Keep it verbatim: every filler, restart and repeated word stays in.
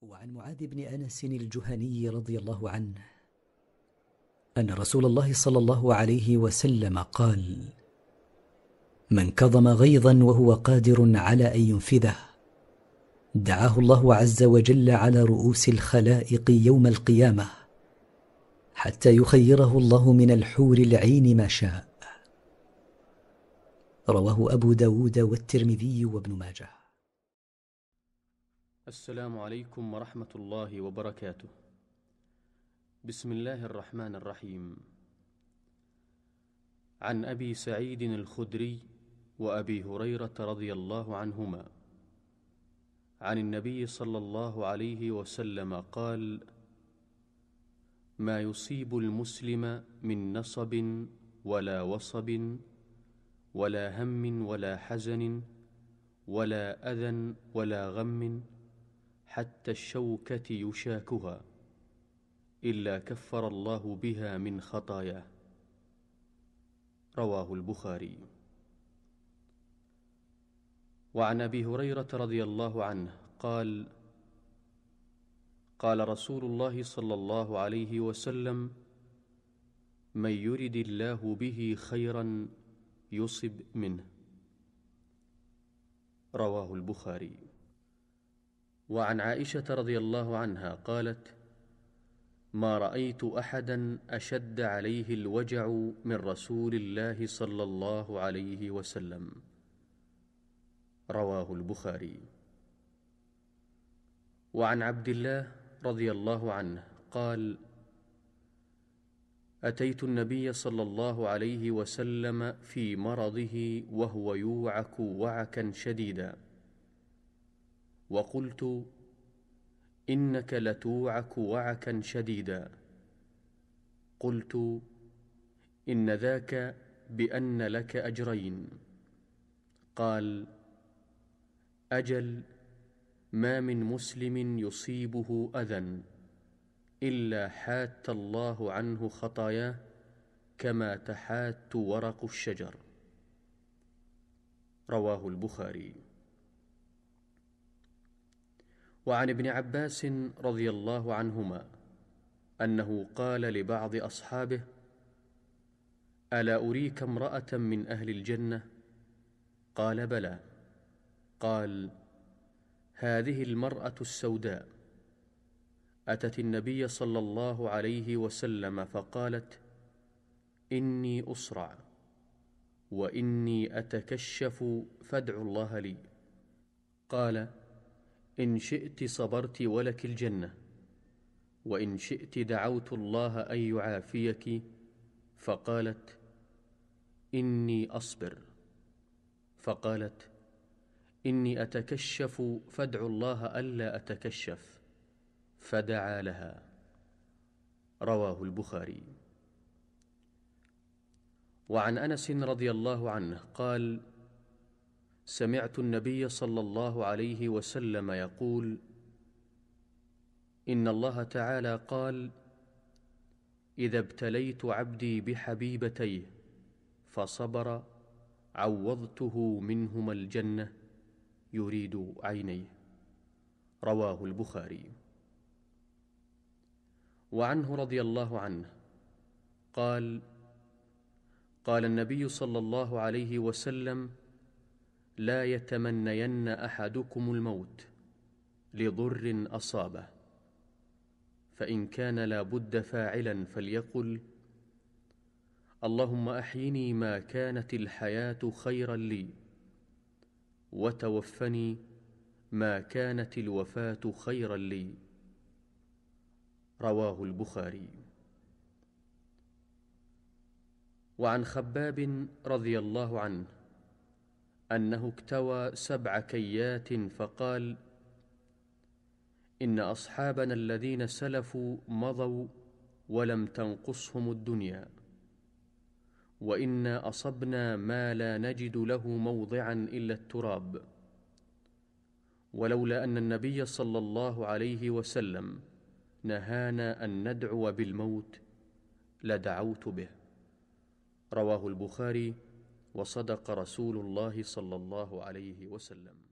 وعن معاذ بن أنس الجهني رضي الله عنه أن رسول الله صلى الله عليه وسلم قال: من كظم غيظا وهو قادر على أن ينفذه دعاه الله عز وجل على رؤوس الخلائق يوم القيامة حتى يخيره الله من الحور العين ما شاء. رواه أبو داود والترمذي وابن ماجه. السلام عليكم ورحمة الله وبركاته. بسم الله الرحمن الرحيم. عن أبي سعيد الخدري وأبي هريرة رضي الله عنهما عن النبي صلى الله عليه وسلم قال: ما يصيب المسلم من نصب ولا وصب ولا هم ولا حزن ولا أذى ولا غم حتى الشوكة يشاكها إلا كفر الله بها من خطاياه. رواه البخاري. وعن أبي هريرة رضي الله عنه قال: قال رسول الله صلى الله عليه وسلم: من يرد الله به خيرا يصب منه. رواه البخاري. وعن عائشة رضي الله عنها قالت: ما رأيت أحدا أشد عليه الوجع من رسول الله صلى الله عليه وسلم. رواه البخاري. وعن عبد الله رضي الله عنه قال: أتيت النبي صلى الله عليه وسلم في مرضه وهو يوعك وعكا شديدا، وقلت: إنك لتوعك وعكا شديدا. قلت: إن ذاك بأن لك أجرين. قال: أجل، ما من مسلم يصيبه أذى إلا حات الله عنه خطاياه كما تحات ورق الشجر. رواه البخاري. وعن ابن عباس رضي الله عنهما أنه قال لبعض أصحابه: ألا أريك امرأة من أهل الجنة؟ قال: بلى. قال: هذه المرأة السوداء أتت النبي صلى الله عليه وسلم فقالت: إني أصرع وإني أتكشف فادعوا الله لي. قال: إن شئت صبرت ولك الجنة، وإن شئت دعوت الله أن يعافيك. فقالت: إني أصبر. فقالت: إني أتكشف فادعوا الله ألا أتكشف. فدعا لها. رواه البخاري. وعن أنس رضي الله عنه قال: سمعت النبي صلى الله عليه وسلم يقول: إن الله تعالى قال: إذا ابتليت عبدي بحبيبتيه فصبر عوضته منهما الجنة يريد عينيه. رواه البخاري. وعنه رضي الله عنه قال: قال النبي صلى الله عليه وسلم: لا يتمنين أحدكم الموت لضر أصابه، فإن كان لا بد فاعلا فليقل: اللهم أحيني ما كانت الحياة خيرا لي، وتوفني ما كانت الوفاة خيرا لي. رواه البخاري. وعن خباب رضي الله عنه أنه اكتوى سبع كيات فقال: إن أصحابنا الذين سلفوا مضوا ولم تنقصهم الدنيا، وإنا أصبنا ما لا نجد له موضعا إلا التراب، ولولا أن النبي صلى الله عليه وسلم نهانا أن ندعو بالموت لدعوت به. رواه البخاري. وصدق رسول الله صلى الله عليه وسلم.